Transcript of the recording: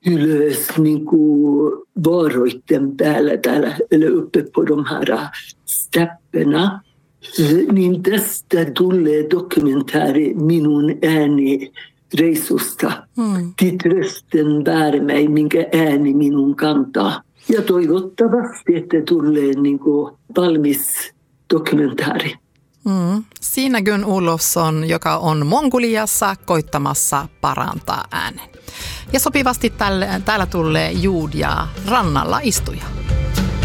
ylös niin kuin vuoroiden päällä täällä, eller uppe på de här stäpperna. Niin tästä tulee dokumentaari minun ääni reissusta. Till trösten bär mig, minkä ääni minun kantaa. Ja toivottavasti, että tulee niin kuin valmis dokumentaari. Siinä Gun Olofsson, joka on Mongoliassa koittamassa parantaa äänen. Ja sopivasti täällä tulee Juud ja rannalla istuja.